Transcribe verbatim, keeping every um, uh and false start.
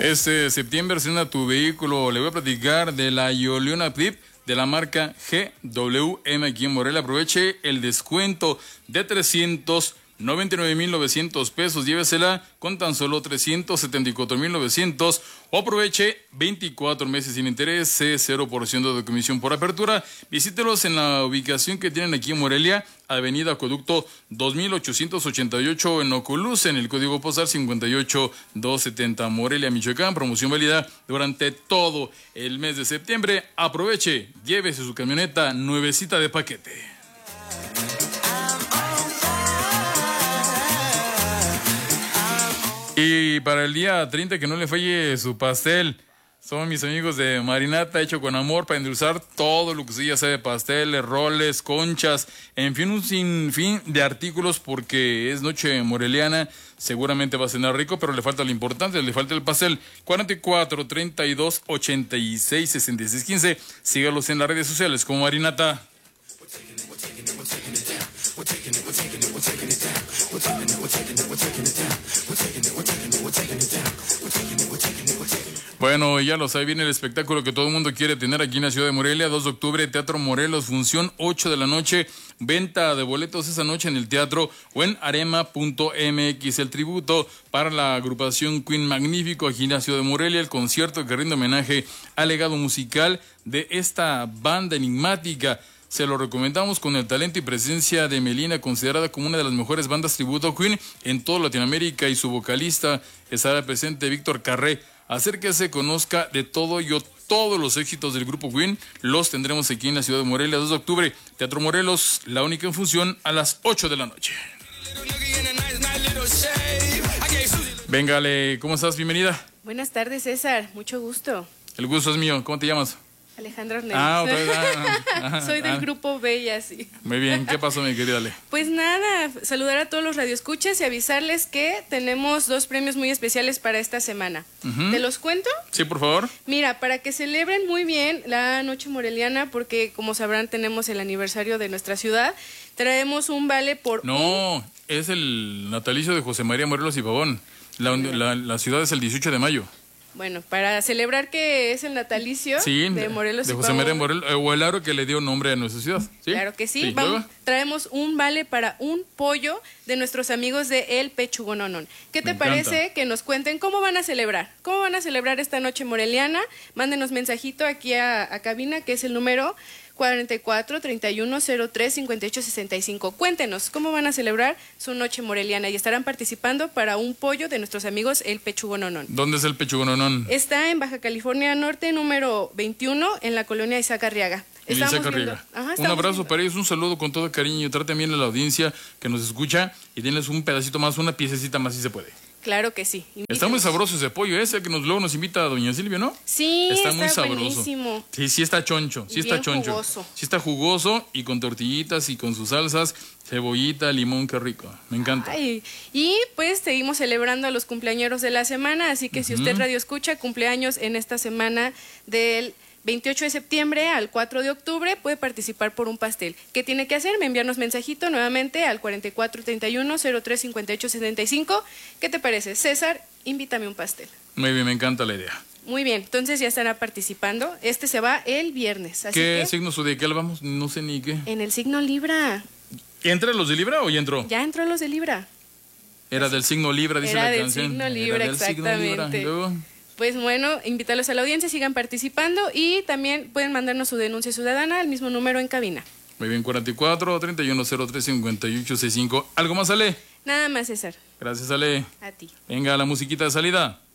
Este septiembre estrena tu vehículo. Le voy a platicar de la Yoliona Pip de la marca G W M aquí en Morelia. Aproveche el descuento de trescientos noventa y nueve mil novecientos pesos. Llévesela con tan solo trescientos setenta y cuatro mil novecientos o aproveche veinticuatro meses sin interés, cero por ciento de comisión por apertura. Visítelos en la ubicación que tienen aquí en Morelia, Avenida Acueducto dos mil ochocientos ochenta y ocho en Oculus, en el código postal cincuenta y ocho doscientos setenta, Morelia, Michoacán. Promoción válida durante todo el mes de septiembre. Aproveche, llévese su camioneta nuevecita de paquete. Y para el día treinta, que no le falle su pastel. Son mis amigos de Marinata, hecho con amor, para endulzar todo lo que se ya sea de pasteles, roles, conchas, en fin, un sinfín de artículos, porque es noche moreliana. Seguramente va a cenar rico, pero le falta lo importante, le falta el pastel. cuarenta y cuatro, treinta y dos, ochenta y seis, sesenta y seis, quince. Sígalos en las redes sociales como Marinata. Bueno, ya lo sabe, viene el espectáculo que todo el mundo quiere tener aquí en la ciudad de Morelia. dos de octubre, Teatro Morelos, función ocho de la noche. Venta de boletos esa noche en el teatro o en arema punto m x. El tributo para la agrupación Queen Magnífico aquí en la ciudad de Morelia. El concierto que rinde homenaje al legado musical de esta banda enigmática. Se lo recomendamos con el talento y presencia de Melina, considerada como una de las mejores bandas tributo a Queen en toda Latinoamérica, y su vocalista estará presente, Víctor Carré. Acérquese, conozca de todo yo todos los éxitos del grupo Queen. Los tendremos aquí en la ciudad de Morelia, dos de octubre, Teatro Morelos, la única en función a las ocho de la noche. Véngale, ¿cómo estás? Bienvenida. Buenas tardes, César, mucho gusto. El gusto es mío. ¿Cómo te llamas? Alejandra Ornelas. Ah, otra vez. Ah, ah, Soy del ah. grupo Bella, sí. Muy bien, ¿qué pasó, mi querida Ale? Pues nada, saludar a todos los radioescuchas y avisarles que tenemos dos premios muy especiales para esta semana. Uh-huh. ¿Te los cuento? Sí, por favor. Mira, para que celebren muy bien la Noche Moreliana, porque como sabrán tenemos el aniversario de nuestra ciudad, traemos un vale por... No, es el natalicio de José María Morelos y Pavón. La, la, la ciudad es el dieciocho de mayo. Bueno, para celebrar que es el natalicio sí, de Morelos de y José Pavón. María Morelos, o el aro que le dio nombre a nuestra ciudad. ¿Sí? Claro que sí. sí Vamos, traemos un vale para un pollo de nuestros amigos de El Pechugononón. ¿Qué te Me parece encanta. que nos cuenten cómo van a celebrar? ¿Cómo van a celebrar esta noche moreliana? Mándenos mensajito aquí a, a cabina, que es el número cuarenta y cuatro, treinta y uno, cero tres, cincuenta y ocho, sesenta y cinco. Cuéntenos cómo van a celebrar su noche moreliana, y estarán participando para un pollo de nuestros amigos El Pechugononón. ¿Dónde es El Pechugononón? Está en Baja California Norte, número veintiuno, en la colonia Isaac Arriaga. En Isaac Arriaga. Ajá, un abrazo viendo. Para ellos, un saludo con todo cariño. Trate bien a la audiencia que nos escucha y denles un pedacito más, una piececita más si se puede. Claro que sí. Invítenos. Está muy sabroso ese pollo ese que nos, luego nos invita a doña Silvia, ¿no? Sí, está, está muy sabroso. Buenísimo. Sí, sí está choncho, sí y está bien choncho. Jugoso. Sí está jugoso y con tortillitas y con sus salsas, cebollita, limón, qué rico. Me encanta. Ay, y pues seguimos celebrando a los cumpleañeros de la semana, así que uh-huh. si usted radio escucha cumpleaños en esta semana del veintiocho de septiembre al cuatro de octubre, puede participar por un pastel. ¿Qué tiene que hacer? Me enviarnos mensajito nuevamente al cuarenta y cuatro, treinta y uno, cero tres, cincuenta y ocho, setenta y cinco. ¿Qué te parece? César, invítame un pastel. Muy bien, me encanta la idea. Muy bien, entonces ya estará participando. Este se va el viernes. Así ¿Qué que, signo zodiacal vamos? No sé ni qué. En el signo Libra. ¿Entra los de Libra o ya entró? Ya entró los de Libra. Era del signo Libra, dice Era la del canción. Signo Libra, Era del exactamente. signo Libra. Luego... Pues bueno, invitarlos a la audiencia, sigan participando y también pueden mandarnos su denuncia ciudadana al mismo número en cabina. Muy bien, cuarenta y cuatro, treinta y uno, cero tres, cincuenta y ocho, sesenta y cinco. ¿Algo más, Ale? Nada más, César. Gracias, Ale. A ti. Venga, la musiquita de salida.